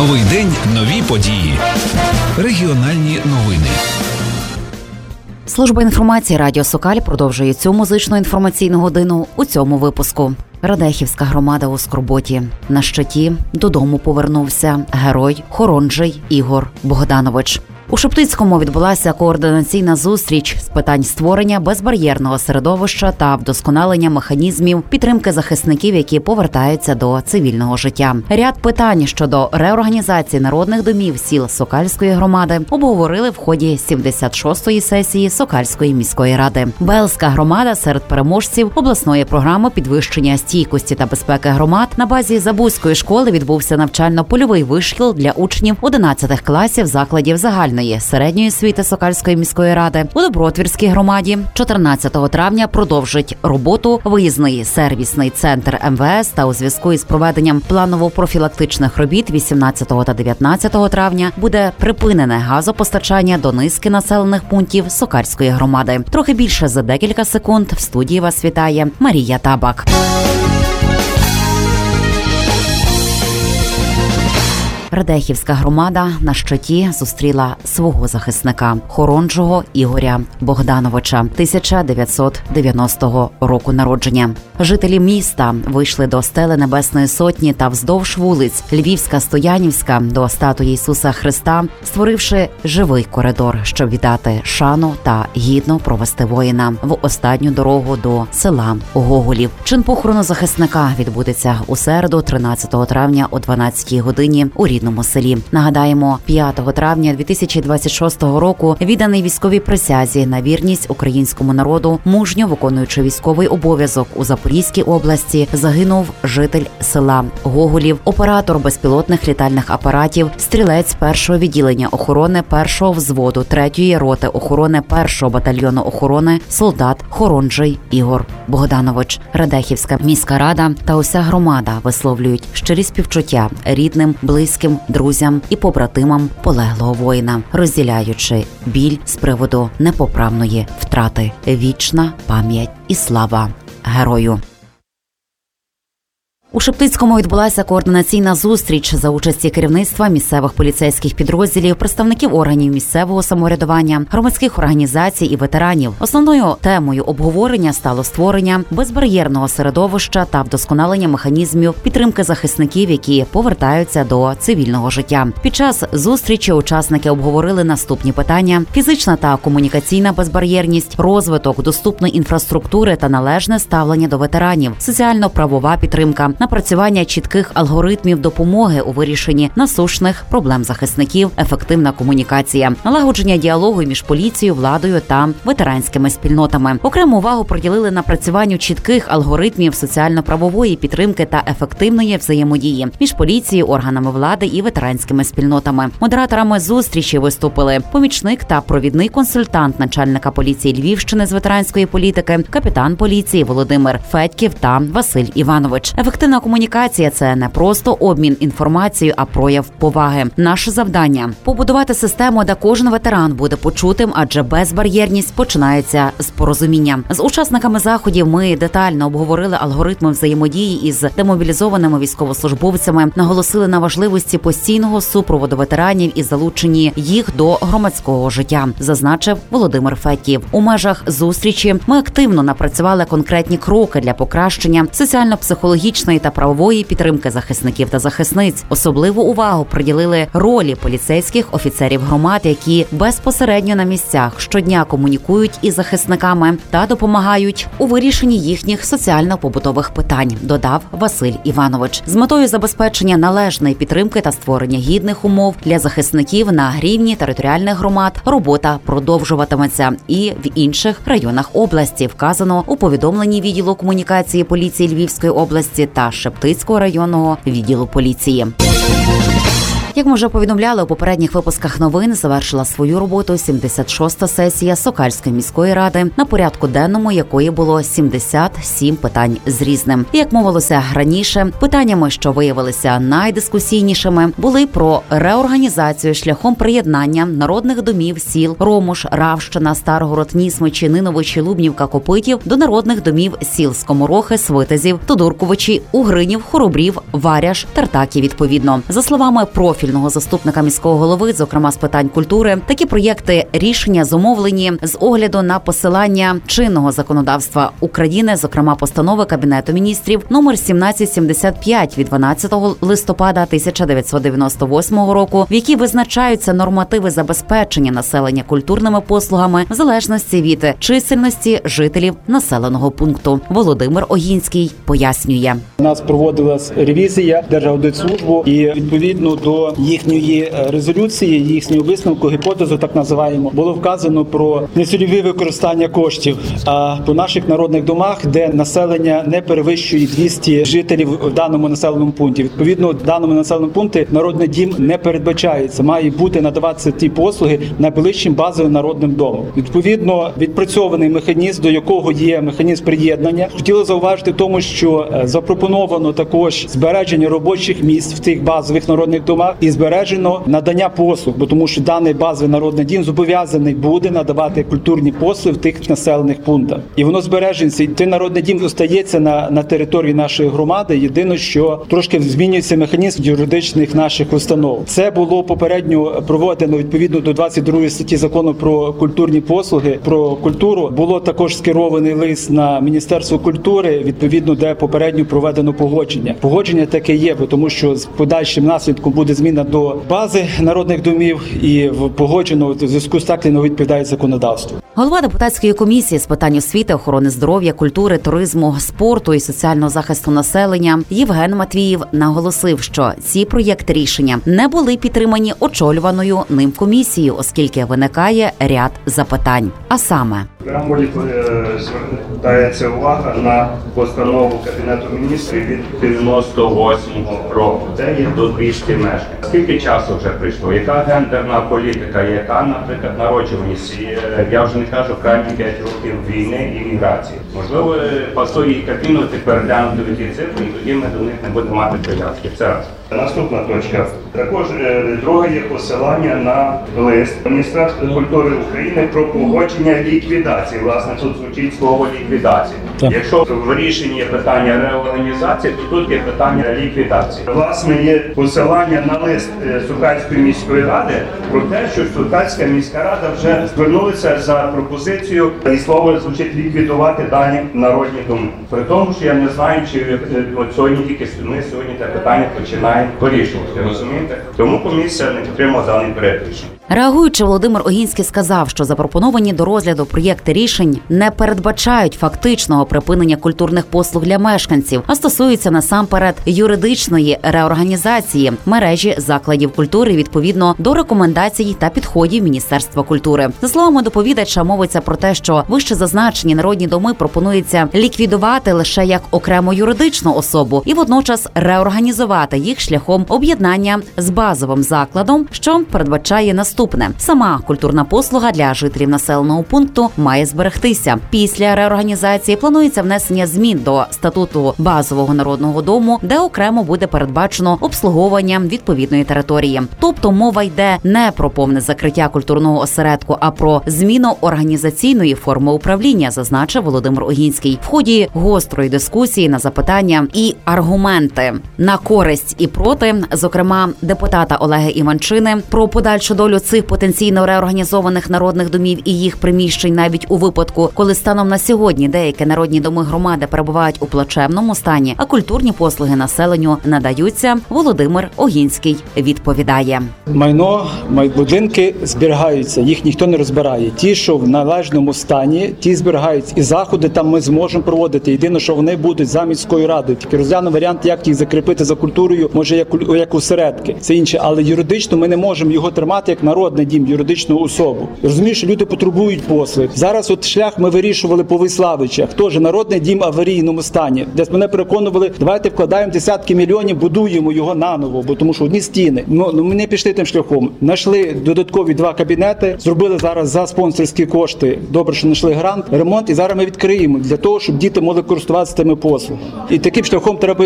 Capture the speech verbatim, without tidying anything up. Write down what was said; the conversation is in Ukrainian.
Новий день, нові події. Регіональні новини. Служба інформації Радіо Сокаль продовжує цю музичну інформаційну годину у цьому випуску. Радехівська громада у скорботі. На щиті додому повернувся герой Хоронжий Ігор Богданович. У Шептицькому відбулася координаційна зустріч з питань створення безбар'єрного середовища та вдосконалення механізмів підтримки захисників, які повертаються до цивільного життя. Ряд питань щодо реорганізації народних домів сіл Сокальської громади обговорили в ході сімдесят шостої сесії Сокальської міської ради. Белська громада серед переможців обласної програми підвищення стійкості та безпеки громад. На базі Забузької школи відбувся навчально-польовий вишкіл для учнів одинадцятих класів закладів загальної середньої освіти Сокальської міської ради. У Добротвірській громаді чотирнадцятого травня продовжить роботу виїзний сервісний центр ем ве ес, та у зв'язку із проведенням планово-профілактичних робіт вісімнадцятого та дев'ятнадцятого травня буде припинене газопостачання до низки населених пунктів Сокальської громади. Трохи більше за декілька секунд в студії вас вітає Марія Табак. Радехівська громада на щиті зустріла свого захисника Хоронжого Ігоря Богдановича, тисяча дев'ятсот дев'яностого року народження. Жителі міста вийшли до стели Небесної Сотні та вздовж вулиць Львівська-Стоянівська до статуї Ісуса Христа, створивши живий коридор, щоб віддати шану та гідно провести воїна в останню дорогу до села Гоголів. Чин похорону захисника відбудеться у середу, тринадцятого травня о дванадцятій годині у рідному селі. Нагадаємо, п'ятого травня дві тисячі двадцять шостого року відданий військовій присязі на вірність українському народу, мужньо виконуючи військовий обов'язок у Запорізькій області, загинув житель села Гоголів, оператор безпілотних літальних апаратів, стрілець першого відділення охорони першого взводу третьої роти охорони першого батальйону охорони, солдат Хоронжий Ігор Богданович. Радехівська міська рада та уся громада висловлюють щирі співчуття рідним, близьким, друзям і побратимам полеглого воїна, розділяючи біль з приводу непоправної втрати. Вічна пам'ять і слава герою. У Шептицькому відбулася координаційна зустріч за участі керівництва місцевих поліцейських підрозділів, представників органів місцевого самоврядування, громадських організацій і ветеранів. Основною темою обговорення стало створення безбар'єрного середовища та вдосконалення механізмів підтримки захисників, які повертаються до цивільного життя. Під час зустрічі учасники обговорили наступні питання: фізична та комунікаційна безбар'єрність, розвиток доступної інфраструктури та належне ставлення до ветеранів, соціально-правова підтримка, напрацювання чітких алгоритмів допомоги у вирішенні насущних проблем захисників, ефективна комунікація, налагодження діалогу між поліцією, владою та ветеранськими спільнотами. Окрему увагу приділили напрацюванню чітких алгоритмів соціально-правової підтримки та ефективної взаємодії між поліцією, органами влади і ветеранськими спільнотами. Модераторами зустрічі виступили помічник та провідний консультант начальника поліції Львівщини з ветеранської політики, капітан поліції Володимир Федьків та Василь Іванович. Ефективна комунікація – це не просто обмін інформацією, а прояв поваги. Наше завдання – побудувати систему, де кожен ветеран буде почутим, адже безбар'єрність починається з порозуміння. З учасниками заходів ми детально обговорили алгоритми взаємодії із демобілізованими військовослужбовцями, наголосили на важливості постійного супроводу ветеранів і залученні їх до громадського життя, зазначив Володимир Федьків. У межах зустрічі ми активно напрацювали конкретні кроки для покращення соціально-психологічної та правової підтримки захисників та захисниць. Особливу увагу приділили ролі поліцейських офіцерів громад, які безпосередньо на місцях щодня комунікують із захисниками та допомагають у вирішенні їхніх соціально-побутових питань, додав Василь Іванович. З метою забезпечення належної підтримки та створення гідних умов для захисників на рівні територіальних громад робота продовжуватиметься і в інших районах області, вказано у повідомленні відділу комунікації поліції Львівської області та Шептицького районного відділу поліції. Як ми вже повідомляли у попередніх випусках новин, завершила свою роботу сімдесят шоста сесія Сокальської міської ради, на порядку денному якої було сімдесят сім питань з різним. І, як мовилося раніше, питаннями, що виявилися найдискусійнішими, були про реорганізацію шляхом приєднання народних домів сіл Ромуш, Равщина, Старгород, Нісмичі, Ниновичі, Лубнівка, Копитів до народних домів сіл Скоморохи, Свитязів, Тодурковичі, Угринів, Хоробрів, Варяж, Тартаки відповідно. За словами профі профільного заступника міського голови, зокрема з питань культури, такі проєкти рішення зумовлені з огляду на посилання чинного законодавства України, зокрема постанови Кабінету міністрів номер сімнадцять сімдесят п'ять від дванадцятого листопада тисяча дев'ятсот дев'яносто восьмого року, в якій визначаються нормативи забезпечення населення культурними послугами в залежності від чисельності жителів населеного пункту. Володимир Огінський пояснює. У нас проводилась ревізія Держаудитслужбу, і відповідно до їхньої резолюції, їхнього висновку, гіпотезу так називаємо, було вказано про нецільове використання коштів. А по наших народних домах, де населення не перевищує двісті жителів в даному населеному пункті, відповідно в даному населеному пункті народний дім не передбачається. Має бути надаватися ті послуги найближчим базовим народним домом. Відповідно, відпрацьований механізм, до якого є механізм приєднання. Хотіли зауважити в тому, що запропоновано також збереження робочих місць в тих базових народних домах і збережено надання послуг, бо тому що даний базовий народний дім зобов'язаний буде надавати культурні послуги в тих населених пунктах. І воно збережеться. І той народний дім остається на, на території нашої громади. Єдине, що трошки змінюється механізм юридичних наших установ. Це було попередньо проведено відповідно до двадцять другої статті закону про культурні послуги, про культуру. Було також скерований лист на Міністерство культури, відповідно, де попередньо проведено погодження. Погодження таке є, бо тому що з подальшим наслідком буде зміна до бази народних домів і погоджено в зв'язку з так не відповідає законодавству. Голова депутатської комісії з питань освіти, охорони здоров'я, культури, туризму, спорту і соціального захисту населення Євген Матвіїв наголосив, що ці проєкти рішення не були підтримані очолюваною ним комісією, оскільки виникає ряд запитань. А саме В преамбулі звертається увага на постанову Кабінету міністрів від дев'яносто восьмого року, де є до двісті мешканців. Скільки часу вже прийшло? Яка гендерна політика? Яка, наприклад, народжуваність? Я вже не кажу крайні п'ять років війни і міграції. Можливо, пасує і Кабінету переглянути ті цифри, і тоді ми до них не будемо мати прив'язки. Це раз. Наступна точка. Також е, друге є посилання на лист Міністерства культури України про погодження ліквідації. Власне, тут звучить слово ліквідація. Так. Якщо в рішенні є питання реорганізації, то тут є питання ліквідації. Власне, є посилання на лист Сокальської міської ради про те, що Сокальська міська рада вже звернулася за пропозицією, і слово звучить ліквідувати дані народні доми. При тому, що я не знаю, чи от сьогодні тільки ми сьогодні те питання починаємо вирішувати, розумієте? Тому комісія не підтримала даний проект рішення. Реагуючи, Володимир Огінський сказав, що запропоновані до розгляду проєкти рішень не передбачають фактичного припинення культурних послуг для мешканців, а стосуються насамперед юридичної реорганізації мережі закладів культури відповідно до рекомендацій та підходів Міністерства культури. За словами доповідача, мовиться про те, що вище зазначені народні доми пропонується ліквідувати лише як окрему юридичну особу і водночас реорганізувати їх шляхом об'єднання з базовим закладом, що передбачає наступне. Сама культурна послуга для жителів населеного пункту має зберегтися. Після реорганізації планується внесення змін до статуту базового народного дому, де окремо буде передбачено обслуговування відповідної території. Тобто мова йде не про повне закриття культурного осередку, а про зміну організаційної форми управління, зазначив Володимир Огінський. В ході гострої дискусії на запитання і аргументи на користь і проти, зокрема депутата Олега Іванчини, про подальшу долю цих потенційно реорганізованих народних домів і їх приміщень навіть у випадку, коли станом на сьогодні деякі народні доми громади перебувають у плачевному стані, а культурні послуги населенню надаються, Володимир Огінський відповідає. Майно, будинки зберігаються, їх ніхто не розбирає. Ті, що в належному стані, ті зберігаються. І заходи там ми зможемо проводити. Єдине, що вони будуть за міською радою. Тільки розглянемо варіант, як їх закріпити за культурою, може як, як осередки. Це інше, але юридично ми не можемо його тримати як народний дім, юридичну особу. Розумієш, що люди потребують послуг. Зараз от шлях ми вирішували по Виславичах. Теж народний дім в аварійному стані. Десь мене переконували, давайте вкладаємо десятки мільйонів, будуємо його наново, бо тому що одні стіни. Ну, ну ми не пішли тим шляхом. Знайшли додаткові два кабінети, зробили зараз за спонсорські кошти. Добре, що знайшли грант, ремонт, і зараз ми відкриємо для того, щоб діти могли користуватися тими послугами. І таким шляхом треба